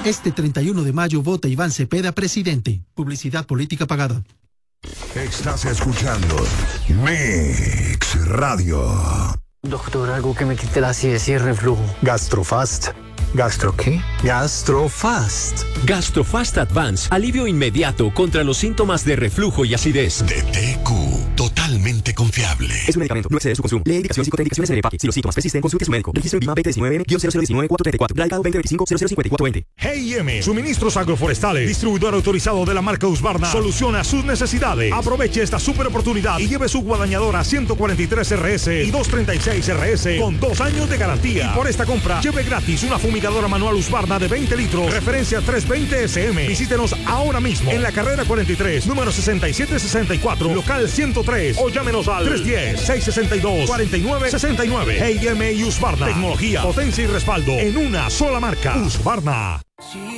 Este 31 de mayo vota Iván Cepeda presidente. Publicidad política pagada. Estás escuchando Mix Radio. Doctor, algo que me quite la acidez y el reflujo. Gastrofast. ¿Gastro qué? Gastrofast. Gastrofast Advance. Alivio inmediato contra los síntomas de reflujo y acidez. De TQ. Totalmente confiable. Es un medicamento. No excede su consumo. Lee indicaciones y contraindicaciones en el empaque. Si los síntomas persisten, consulte a su médico. Registro en BIMA 2019-0019-434. Radicado 2025-005420. G&M. Suministros agroforestales. Distribuidor autorizado de la marca Husqvarna. Soluciona sus necesidades. Aproveche esta super oportunidad y lleve su guadañadora 143 RS y 236 RS con 2 años de garantía. Y por esta compra, lleve gratis una fumigadora manual Husqvarna de 20 litros. Referencia 320 SM. Visítenos ahora mismo en la carrera 43, número 6764, local 103. O llámenos al 310-662-4969. G&M y Husqvarna. Tecnología, potencia y respaldo en una sola marca. Husqvarna.